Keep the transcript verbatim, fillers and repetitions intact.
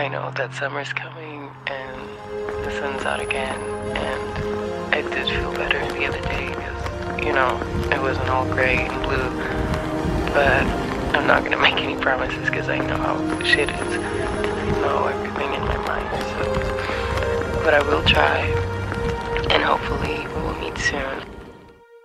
I know that summer's coming and the sun's out again, and I did feel better the other day because, you know, it wasn't all gray and blue, but I'm not gonna make any promises because I know how shit is, and I know everything in my mind, so, but I will try, and hopefully we will meet soon.